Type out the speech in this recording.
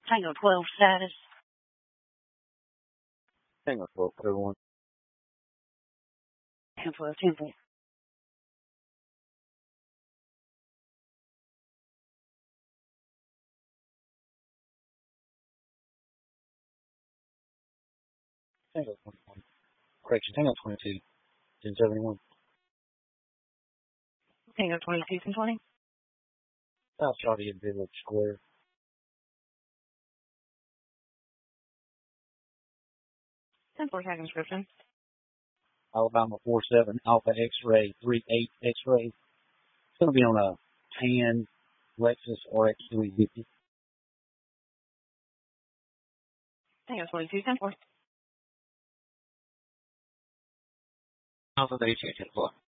Tango 12 status. Tango 12, everyone. Tango 12 Temple. Tango 21. Correction, Tango 22, 1071. Tango 22 and 20. South Charlie at Village Square. Temple tag inscription. Alabama 47 Alpha X-Ray 38 X-Ray. It's going to be on a tan Lexus RX 350. Tango 22 10 4. Alpha 32 10 4.